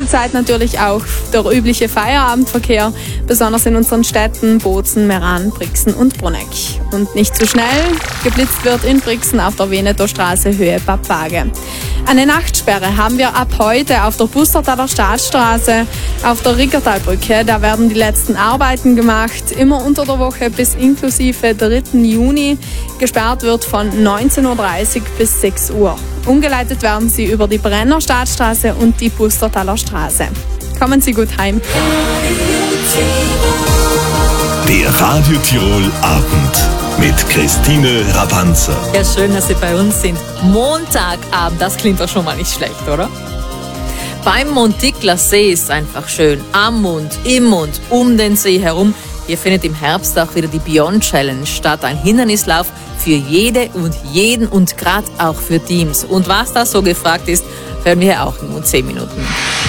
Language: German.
Zeit natürlich auch der übliche Feierabendverkehr, besonders in unseren Städten Bozen, Meran, Brixen und Bruneck. Und nicht zu schnell, geblitzt wird in Brixen auf der Venetostraße Höhe Pappage. Eine Nachtsperre haben wir ab heute auf der Pustertaler Staatsstraße, auf der Riggertalbrücke. Da werden die letzten Arbeiten gemacht, immer unter der Woche bis inklusive 3. Juni. Gesperrt wird von 19.30 Uhr bis 6 Uhr. Umgeleitet werden sie über die Brenner Staatsstraße und die Pustertaler Straße. Kommen Sie gut heim. Der Radio Tirol Abend mit Christine Rabanzer. Ja, schön, dass Sie bei uns sind. Montagabend, das klingt doch schon mal nicht schlecht, oder? Beim Montikler See ist einfach schön. Am Mund, im Mund, um den See herum. Hier findet im Herbst auch wieder die Beyond Challenge statt. Ein Hindernislauf für jede und jeden und gerade auch für Teams. Und was da so gefragt ist, hören wir auch in 10 Minuten.